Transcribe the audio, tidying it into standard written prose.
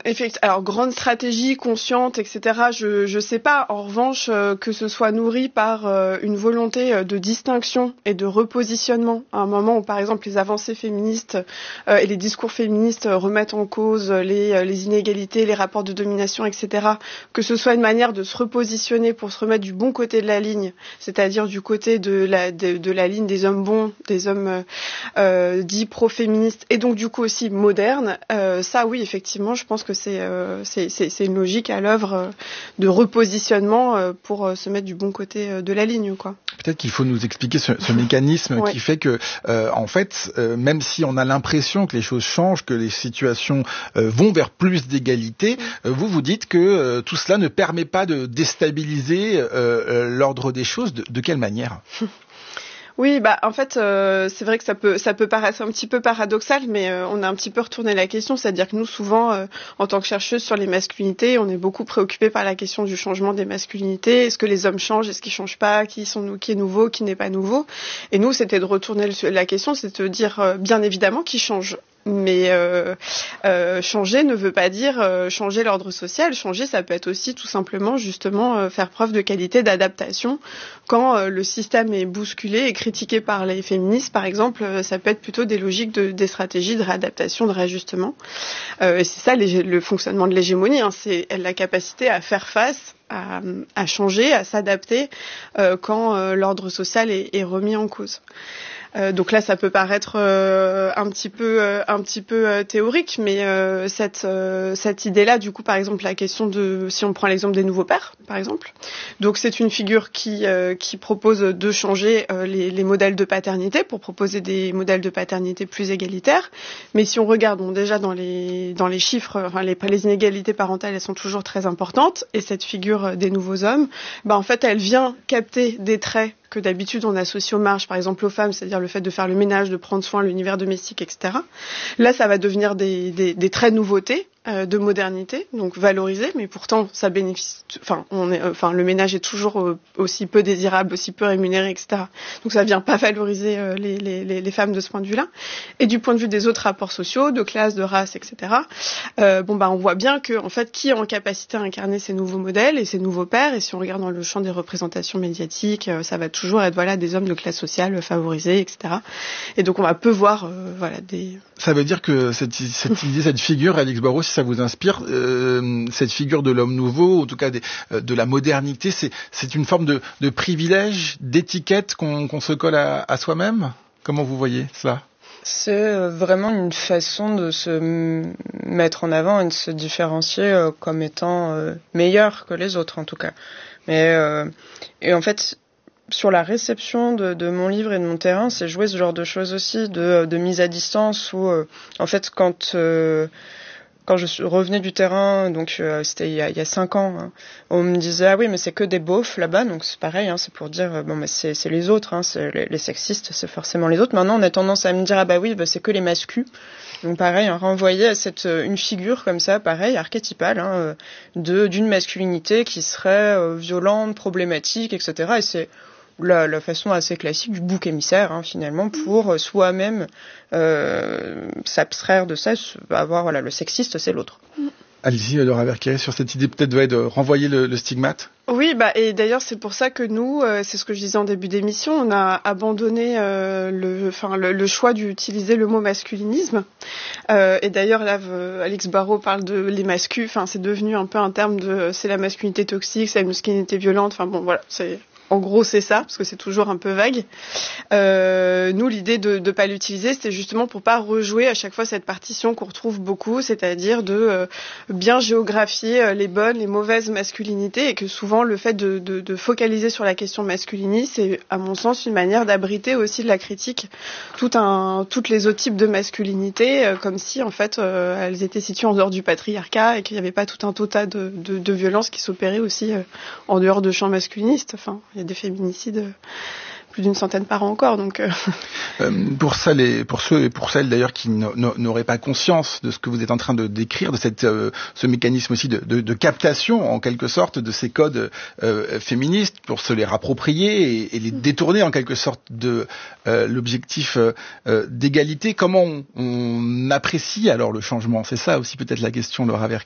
Alors, grande stratégie, consciente, etc., je sais pas. En revanche, que ce soit nourri par une volonté de distinction et de repositionnement, à un moment où, par exemple, les avancées féministes et les discours féministes remettent en cause les inégalités, les rapports de domination, etc., que ce soit une manière de se repositionner pour se remettre du bon côté de la ligne, c'est-à-dire du côté de la ligne des hommes bons, des hommes dits pro-féministes, et donc du coup aussi modernes, ça oui, effectivement, je pense que c'est une logique à l'œuvre de repositionnement pour se mettre du bon côté de la ligne, quoi. Peut-être qu'il faut nous expliquer ce mécanisme qui fait que, en fait, même si on a l'impression que les choses changent, que les situations vont vers plus d'égalité, vous dites que tout cela ne permet pas de déstabiliser l'ordre des choses. De quelle manière ? Oui, en fait, c'est vrai que ça peut paraître un petit peu paradoxal, mais on a un petit peu retourné la question, c'est-à-dire que nous, souvent, en tant que chercheuses sur les masculinités, on est beaucoup préoccupés par la question du changement des masculinités. Est-ce que les hommes changent? Est-ce qu'ils changent pas? Qui est nouveau? Qui n'est pas nouveau? Et nous, c'était de retourner la question, c'est de dire, bien évidemment, qui change. Mais changer ne veut pas dire changer l'ordre social. Changer, ça peut être aussi tout simplement justement faire preuve de qualité d'adaptation. Quand le système est bousculé et critiqué par les féministes, par exemple, ça peut être plutôt des logiques des stratégies de réadaptation, de réajustement. Et c'est ça le fonctionnement de l'hégémonie, hein, c'est la capacité à faire face, à changer, à s'adapter quand l'ordre social est remis en cause. Donc là, ça peut paraître un petit peu théorique, mais cette idée-là, du coup, par exemple, la question si on prend l'exemple des nouveaux pères, par exemple, donc c'est une figure qui propose de changer les modèles de paternité pour proposer des modèles de paternité plus égalitaires. Mais si on regarde, déjà dans les chiffres, enfin les inégalités parentales, elles sont toujours très importantes. Et cette figure des nouveaux hommes, en fait, elle vient capter des traits que d'habitude on associe aux marges, par exemple aux femmes, c'est-à-dire le fait de faire le ménage, de prendre soin, l'univers domestique, etc. Là, ça va devenir des traits de nouveauté, de modernité, donc valorisés, mais pourtant ça bénéficie. Le ménage est toujours aussi peu désirable, aussi peu rémunéré, etc. Donc ça vient pas valoriser les femmes de ce point de vue-là. Et du point de vue des autres rapports sociaux, de classe, de race, etc. On voit bien que en fait, qui est en capacité à incarner ces nouveaux modèles et ces nouveaux pères. Et si on regarde dans le champ des représentations médiatiques, ça va toujours être des hommes de classe sociale favorisés, etc. Et donc on va peu voir des. Ça veut dire que cette idée, cette figure, Alix Barraud, si ça vous inspire, cette figure de l'homme nouveau, en tout cas de la modernité, c'est une forme de privilège, d'étiquette qu'on se colle à soi-même. Comment vous voyez cela ? C'est vraiment une façon de se mettre en avant et de se différencier comme étant meilleur que les autres, en tout cas. Mais et en fait, sur la réception de mon livre et de mon terrain, c'est jouer ce genre de choses aussi, de mise à distance, où en fait quand je revenais du terrain, donc c'était il y a 5 ans, hein, on me disait ah oui mais c'est que des beaufs là-bas, donc c'est pareil, hein, c'est pour dire c'est les autres, hein, c'est les sexistes, c'est forcément les autres. Maintenant on a tendance à me dire c'est que les masculins. Donc pareil, hein, renvoyer à une figure comme ça, pareil, archétypale, hein, d'une masculinité qui serait violente, problématique, etc. Et c'est la façon assez classique du bouc émissaire, hein, finalement, pour soi-même s'abstraire de ça, avoir le sexiste, c'est l'autre. Allez-y, Laura Vercaillet, sur cette idée peut-être de renvoyer le stigmate. Oui, et d'ailleurs c'est pour ça que nous, c'est ce que je disais en début d'émission, on a abandonné le choix d'utiliser le mot masculinisme. Et d'ailleurs là, Alix Barraud parle de les masculins. C'est devenu un peu un terme c'est la masculinité toxique, c'est la masculinité violente. En gros, c'est ça, parce que c'est toujours un peu vague. Nous, l'idée de pas l'utiliser, c'était justement pour pas rejouer à chaque fois cette partition qu'on retrouve beaucoup, c'est-à-dire de bien géographier les bonnes, les mauvaises masculinités, et que souvent le fait de focaliser sur la question masculiniste, c'est à mon sens une manière d'abriter aussi de la critique toutes les autres types de masculinité, comme si en fait elles étaient situées en dehors du patriarcat et qu'il n'y avait pas tout un tas de violences qui s'opéraient aussi en dehors de champs masculinistes. Il y a des féminicides plus d'une centaine par an encore, donc. Pour ceux et pour celles d'ailleurs qui n'auraient pas conscience de ce que vous êtes en train de décrire, de ce mécanisme aussi de captation en quelque sorte de ces codes féministes pour se les rapproprier et les détourner en quelque sorte de l'objectif d'égalité. Comment on apprécie alors le changement ? C'est ça aussi peut-être la question, Laura Vercaillet.